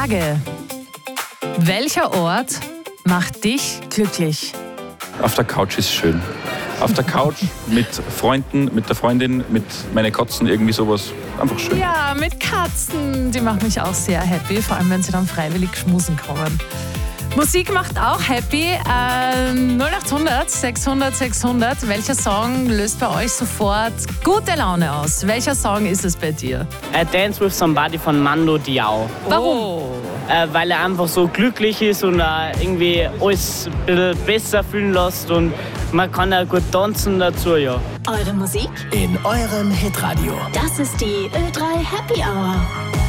Frage. Welcher Ort macht dich glücklich? Auf der Couch ist schön. Auf der Couch mit Freunden, mit der Freundin, mit meinen Katzen, irgendwie sowas. Einfach schön. Ja, mit Katzen. Die machen mich auch sehr happy, vor allem wenn sie dann freiwillig schmusen kommen. Musik macht auch happy. 0800 600 600. Welcher Song löst bei euch sofort gute Laune aus? Welcher Song ist es bei dir? Dance with Somebody von Mando Diao. Warum? Weil er einfach so glücklich ist und irgendwie alles ein bisschen besser fühlen lässt und man kann ja gut tanzen dazu, ja. Eure Musik In eurem Hitradio. Das ist die Ö3 Happy Hour.